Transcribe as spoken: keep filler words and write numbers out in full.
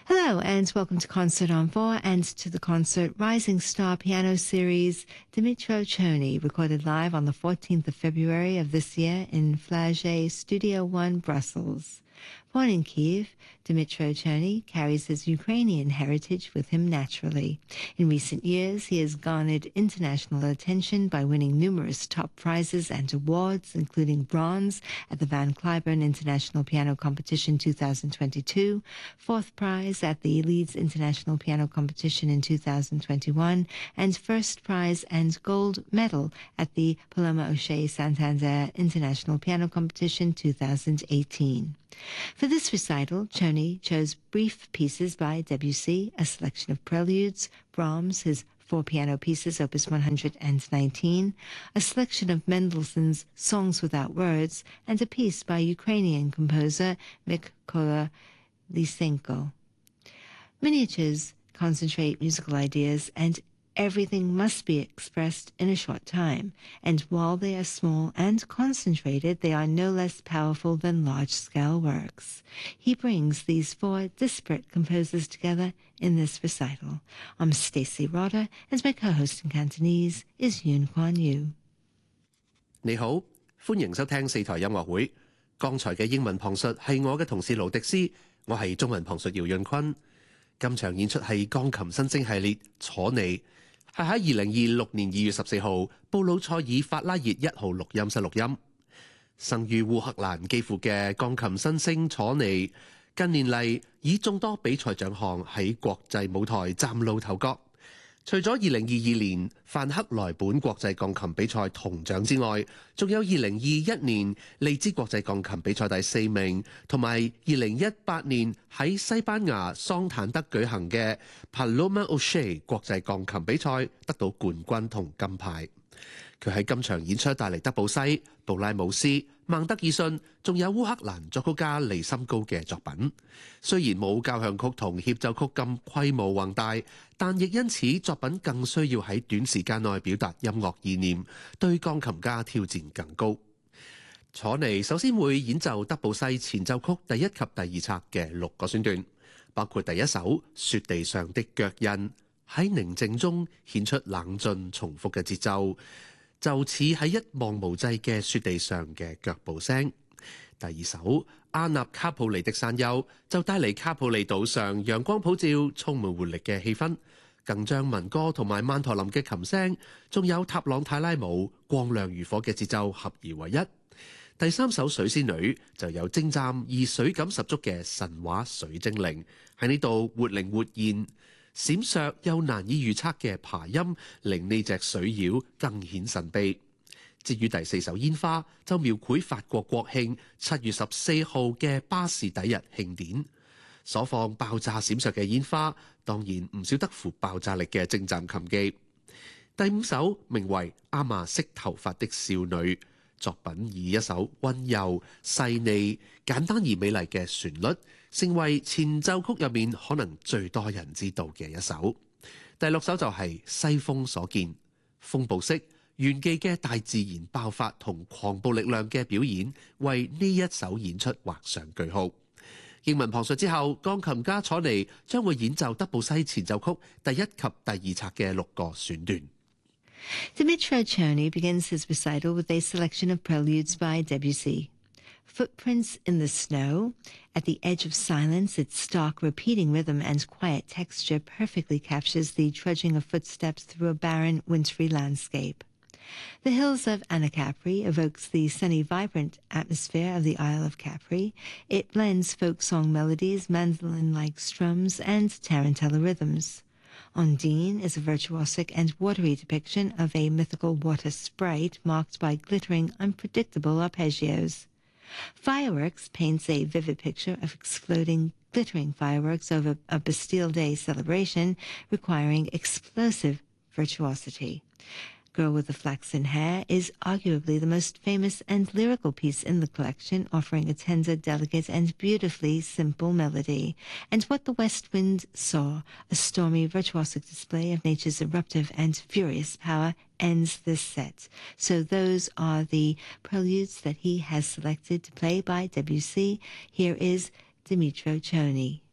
Hello, and welcome to Concert on Four and to the concert Rising Star Piano Series, Dimitro Choni, recorded live on the fourteenth of February of this year in Flagey Studio One, Brussels. Born in Kiev, Dimitro Choni carries his Ukrainian heritage with him naturally. In recent years, he has garnered international attention by winning numerous top prizes and awards, including bronze at the Van Cliburn International Piano Competition two thousand twenty-two, fourth prize at the Leeds International Piano Competition in two thousand twenty-one, and first prize and gold medal at the Paloma O'Shea Santander International Piano Competition two thousand eighteen. For this recital, Choni chose brief pieces by Debussy, a selection of preludes, Brahms, his four piano pieces, opus one hundred nineteen, a selection of Mendelssohn's Songs Without Words, and a piece by Ukrainian composer Mykola Lysenko. Miniatures concentrate musical ideas, and everything must be expressed in a short time, and while they are small and concentrated, they are no less powerful than large-scale works. He brings these four disparate composers together in this recital. I'm Stacey Rotter, and my co-host in Cantonese is Yun Kuan Yu. 你好，歡迎收聽四台音樂會。剛才嘅英文旁述係我嘅同事盧迪斯，我係中文旁述姚潤坤。今場演出係鋼琴新星系列楚尼。係喺二零二六年二月十四號，布魯塞爾法拉熱一號錄音室錄音。生於烏克蘭基輔嘅鋼琴新星楚尼，近年嚟以眾多比賽獎項喺國際舞台嶄露頭角。除咗二零二二年范克萊本國際鋼琴比賽銅獎之外，仲有二零二一年利茲國際鋼琴比賽第四名，同埋二零一八年喺西班牙桑坦德舉行嘅 Paloma O'Shea 國際鋼琴比賽得到冠軍同金牌。佢喺今場演出帶嚟德布西、杜拉姆斯、孟德爾遜，仲有烏克蘭作曲家利森高嘅作品。雖然冇交響曲同協奏曲咁規模宏大，但亦因此作品更需要喺短時間內表達音樂意念，對鋼琴家挑戰更高。楚尼首先會演奏德布西前奏曲第一及第二冊嘅六個選段，包括第一首雪地上的腳印，喺寧靜中顯出冷峻重複嘅節奏，就似喺一望無際嘅雪地上嘅腳步聲。第二首阿納卡普尼的山丘就帶嚟卡普尼島上陽光普照、充滿活力嘅氣氛，更將民歌同埋曼陀林嘅琴聲，仲有塔朗泰拉舞光亮如火嘅節奏合而為一。第三首水仙女就有精湛而水感十足嘅神話水精靈，喺呢度活靈活現，閃爍又難以預測嘅爬音，令呢隻水妖更顯神秘。至於第四首煙花，就描繪法國國慶七月十四號嘅巴士底日慶典，所放爆炸閃爍嘅煙花，當然唔少得乎爆炸力嘅精湛琴技。第五首名為阿瑪色頭髮的少女，作品以一首溫柔細膩、簡單而美麗嘅旋律，成為前奏曲入面可能最多人知道嘅一首。第六首就係西風所見，風暴式炫技嘅大自然爆發同狂暴力量嘅表演，為呢一首演出畫上句號。英文旁述之後，鋼琴家楚尼將會演奏德布西前奏曲第一及第二冊嘅六個選段。 Dimitro Choni begins his recital with a selection of preludes by Debussy. Footprints in the snow. At the edge of silence, its stark, repeating rhythm and quiet texture perfectly captures the trudging of footsteps through a barren, wintry landscape. The hills of Anacapri evokes the sunny, vibrant atmosphere of the Isle of Capri. It blends folk song melodies, mandolin-like strums, and tarantella rhythms. Ondine is a virtuosic and watery depiction of a mythical water sprite marked by glittering, unpredictable arpeggios. Fireworks paints a vivid picture of exploding, glittering fireworks over a Bastille Day celebration, requiring explosive virtuosity. Girl with the Flaxen Hair is arguably the most famous and lyrical piece in the collection, offering a tender, delicate, and beautifully simple melody. And What the West Wind Saw, a stormy, virtuosic display of nature's eruptive and furious power, ends this set. So those are the preludes that he has selected to play by Debussy. Here is Dimitro Choni.